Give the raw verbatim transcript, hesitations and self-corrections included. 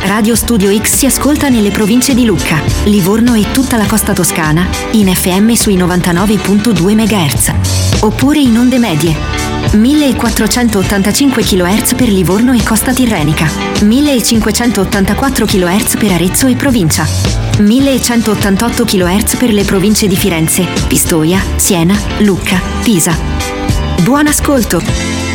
Radio Studio X si ascolta nelle province di Lucca, Livorno e tutta la costa toscana, in F M sui novantanove virgola due megahertz. Oppure in onde medie, millequattrocentottantacinque chilohertz per Livorno e costa tirrenica, millecinquecentottantaquattro chilohertz per Arezzo e provincia, millecentottantotto chilohertz per le province di Firenze, Pistoia, Siena, Lucca, Pisa. Buon ascolto!